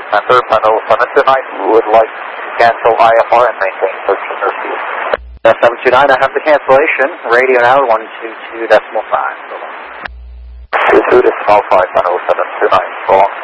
Center, final 729, would like to cancel IFR and maintain 13 received. 729, I have the cancellation. Radio now 122.5. 22.5, final 729, so long.